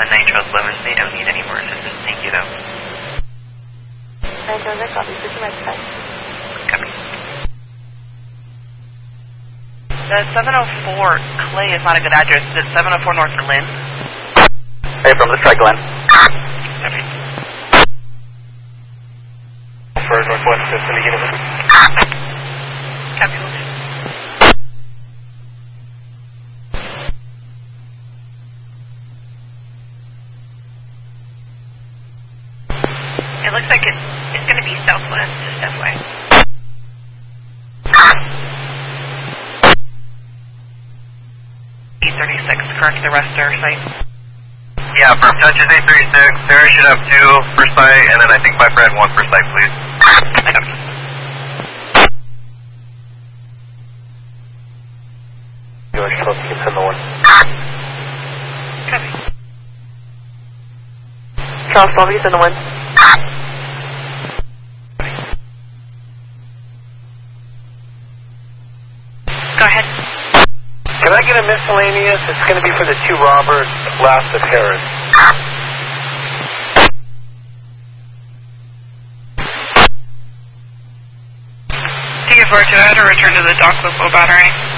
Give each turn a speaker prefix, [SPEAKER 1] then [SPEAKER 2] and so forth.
[SPEAKER 1] Nitro Lemons, they don't need any more assistance. Thank you, though.
[SPEAKER 2] Nitro, that copy. Switch to my side.
[SPEAKER 1] Copy.
[SPEAKER 3] The 704 Clay is not a good address. Is it 704 North for Lynn?
[SPEAKER 4] Hey, from this side, Glenn.
[SPEAKER 1] Copy.
[SPEAKER 4] For Northwest City Unit.
[SPEAKER 3] Copy, will do.
[SPEAKER 2] It looks like it's going to be southwest, just FYI.
[SPEAKER 3] E36, correct, the rest are site?
[SPEAKER 4] Yeah, from Touches 836, Sarah should have 2 per site, and then I think my friend 1 per site, please. George, supposed to keep sending 1.
[SPEAKER 3] Copy.
[SPEAKER 2] Charles, Bobby, send the 1. Go ahead.
[SPEAKER 4] Can I get a miscellaneous? It's going to be for the 2 robbers last of Harris.
[SPEAKER 3] Take it forward to that or return to the dock with low battery.